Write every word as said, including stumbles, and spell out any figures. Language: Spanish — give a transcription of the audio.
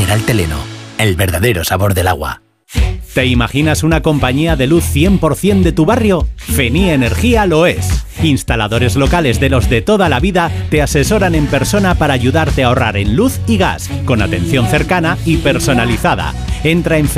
Mineral Teleno, el verdadero sabor del agua. ¿Te imaginas una compañía de luz cien por ciento de tu barrio? Fenía Energía lo es. Instaladores locales de los de toda la vida te asesoran en persona para ayudarte a ahorrar en luz y gas, con atención cercana y personalizada. Entra en